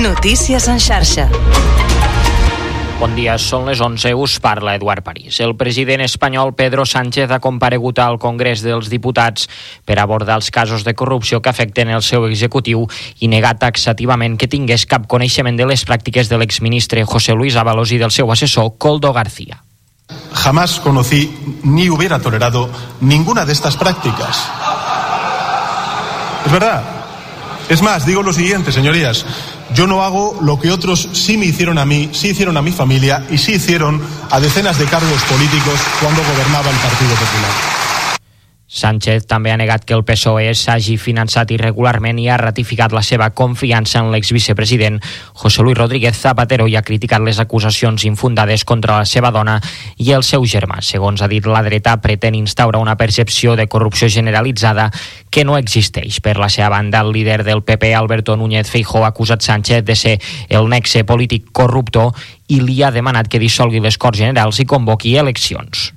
Notícies en xarxa. Bon dia, són les 11, us parla Eduard París. El president espanyol Pedro Sánchez ha comparegut al Congrés dels Diputats per abordar els casos de corrupció que afecten el seu executiu i negar taxativament que tingués cap coneixement de les pràctiques de l'exministre José Luis Ábalos i del seu assessor Koldo García. Jamás conocí ni hubiera tolerado ninguna de estas prácticas. Es verdad. Es más, digo lo siguiente, señorías. Yo no hago lo que otros sí me hicieron a mí, sí hicieron a mi familia y sí hicieron a decenas de cargos políticos cuando gobernaba el Partido Popular. Sánchez també ha negat que el PSOE s'hagi finançat irregularment i ha ratificat la seva confiança en l'exvicepresident José Luis Rodríguez Zapatero i ha criticat les acusacions infundades contra la seva dona i el seu germà. Segons ha dit, la dreta pretén instaurar una percepció de corrupció generalitzada que no existeix. Per la seva banda, el líder del PP, Alberto Núñez Feijóo, ha acusat Sánchez de ser el nexe polític corruptor i li ha demanat que dissolgui les Corts Generals i convoqui eleccions.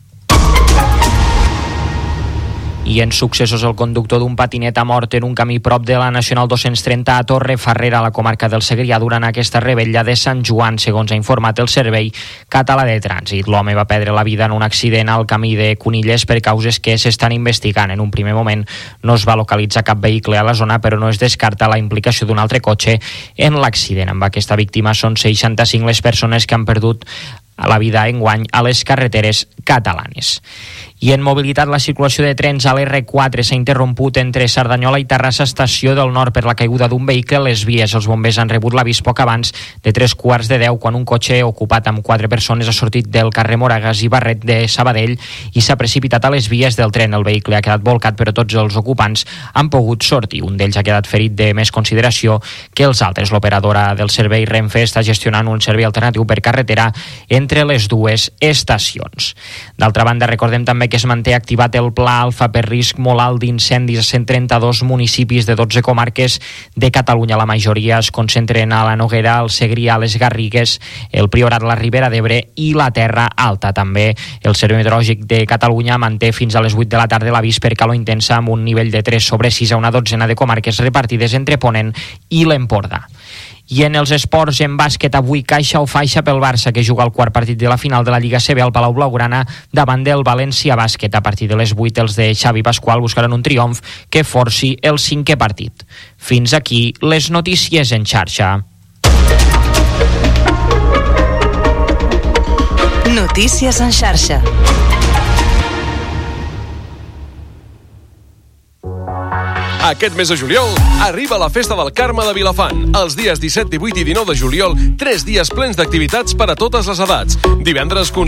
I en successos, el conductor d'un patinet ha mort en un camí prop de la Nacional 230 a Torrefarrera, a la comarca del Segrià, durant aquesta revetlla de Sant Joan, segons ha informat el Servei Català de Trànsit. L'home va perdre la vida en un accident al camí de Conilles per causes que s'estan investigant. En un primer moment no es va localitzar cap vehicle a la zona, però no es descarta la implicació d'un altre cotxe en l'accident. Amb aquesta víctima són 65 les persones que han perdut la vida enguany a les carreteres catalanes. I en mobilitat, la circulació de trens a l'R4 s'ha interromput entre Cerdanyola i Terrassa Estació del Nord per la caiguda d'un vehicle a les vies. Els bombers han rebut l'avís poc abans de 3:15 quan un cotxe ocupat amb 4 persones ha sortit del carrer Moragas i Barret de Sabadell i s'ha precipitat a les vies del tren. El vehicle ha quedat bolcat, però tots els ocupants han pogut sortir. Un d'ells ha quedat ferit de més consideració que els altres. L'operadora del servei Renfe està gestionant un servei alternatiu per carretera entre les dues estacions. D'altra banda, recordem també que es manté activat el Pla Alfa per risc molt alt d'incendis a 132 municipis de 12 comarques de Catalunya. La majoria es concentren a la Noguera, el Segrià, les Garrigues, el Priorat, la Ribera d'Ebre i la Terra Alta. També el Servei Meteorològic de Catalunya manté fins a les 8 de la tarda l'avís per calor intensa amb un nivell de 3/6 a una dotzena de comarques repartides entre Ponent i l'Empordà. I en els esports, en bàsquet, avui caixa o faixa pel Barça, que juga el quart partit de la final de la Lliga CB al Palau Blaugrana davant del València Bàsquet. A partir de les 8, els de Xavi Pasqual buscaran un triomf que forci el 5è partit. Fins aquí les notícies en xarxa. Notícies en xarxa. Aquest mes de juliol arriba la Festa del Carme de Vilafant. Els dies 17, 18 i 19 de juliol, 3 dies plens d'activitats per a totes les edats. Divendres